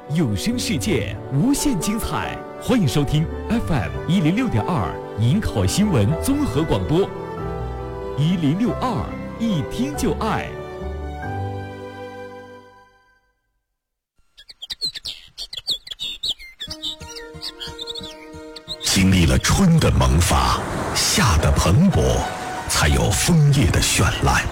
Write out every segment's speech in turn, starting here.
有声世界无限精彩，欢迎收听 FM 106.2银考新闻综合广播，1062一听就爱。 经历了春的萌发，夏的蓬勃，才有枫叶的绚烂。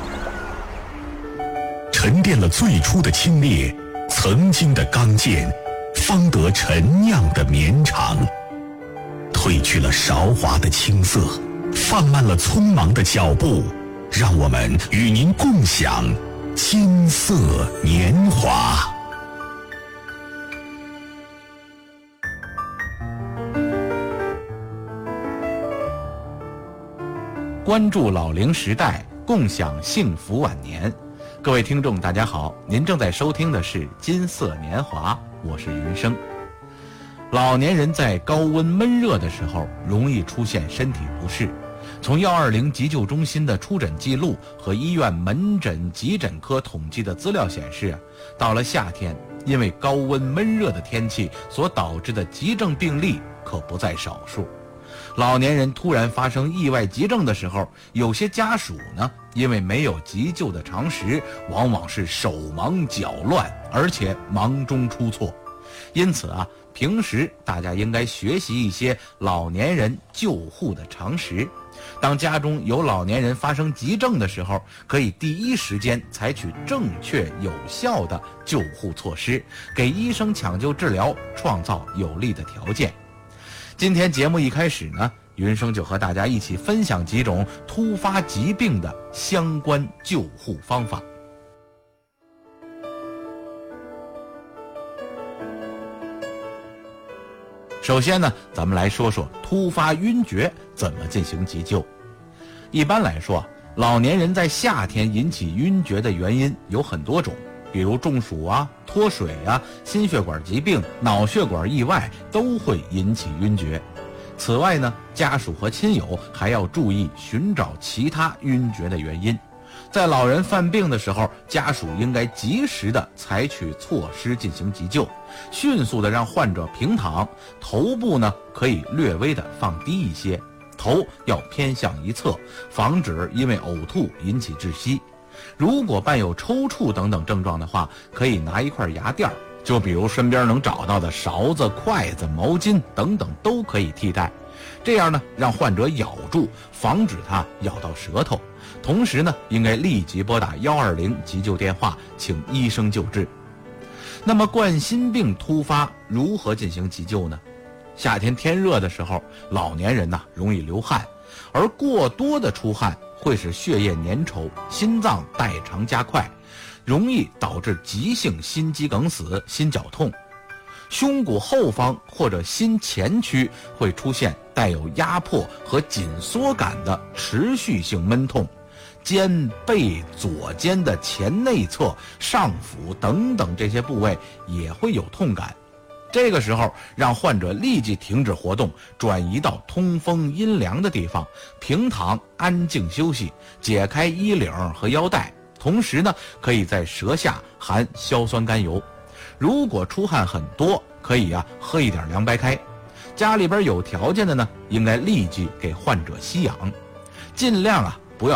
沉淀了最初的清冽，曾经的刚健，方得陈酿的绵长。褪去了韶华的青涩，放慢了匆忙的脚步，让我们与您共享金色年华。 关注老龄时代，共享幸福晚年。各位听众大家好，您正在收听的是金色年华，我是云生。老年人在高温闷热的时候容易出现身体不适，从120急救中心的出诊记录和医院门诊急诊科统计的资料显示，到了夏天，因为高温闷热的天气所导致的急症病例可不在少数。老年人突然发生意外急症的时候，有些家属呢，因为没有急救的常识，往往是手忙脚乱，而且忙中出错。因此啊，平时大家应该学习一些老年人救护的常识。当家中有老年人发生急症的时候，可以第一时间采取正确有效的救护措施，给医生抢救治疗创造有利的条件。今天节目一开始呢，云生就和大家一起分享几种突发疾病的相关救护方法。首先呢，咱们来说说突发晕厥怎么进行急救。一般来说，老年人在夏天引起晕厥的原因有很多种，比如中暑啊、脱水啊、心血管疾病、脑血管意外都会引起晕厥。此外呢，家属和亲友还要注意寻找其他晕厥的原因。在老人犯病的时候，家属应该及时的采取措施进行急救，迅速的让患者平躺，头部呢可以略微的放低一些，头要偏向一侧，防止因为呕吐引起窒息。如果伴有抽搐等等症状的话，可以拿一块牙垫，就比如身边能找到的勺子、筷子、毛巾等等都可以替代。这样呢，让患者咬住，防止他咬到舌头。同时呢，应该立即拨打120急救电话，请医生救治。那么冠心病突发如何进行急救呢？夏天天热的时候，老年人容易流汗，而过多的出汗会使血液粘稠，心脏代偿加快，容易导致急性心肌梗死、心绞痛。胸骨后方或者心前区会出现带有压迫和紧缩感的持续性闷痛，肩背左肩的前内侧、上腹等等这些部位也会有痛感。这个时候让患者立即停止活动，转移到通风阴凉的地方，平躺安静休息，解开衣领和腰带，同时呢，可以在舌下含硝酸甘油。如果出汗很多，可以喝一点凉白开。家里边有条件的呢，应该立即给患者吸氧，尽量